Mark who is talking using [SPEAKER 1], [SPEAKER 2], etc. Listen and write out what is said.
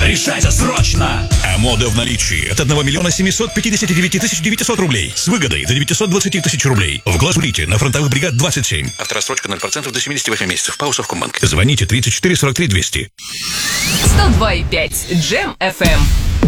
[SPEAKER 1] Решайте срочно!
[SPEAKER 2] А мода в наличии от 1 миллиона 759 тысяч 900 рублей с выгодой до 920 тысяч рублей. В Глазурите на фронтовых бригад 27. Авторассрочка 0% до 78 месяцев. ПАО Совкомбанк. Звоните 34 43 200.
[SPEAKER 3] 102,5 Джем FM.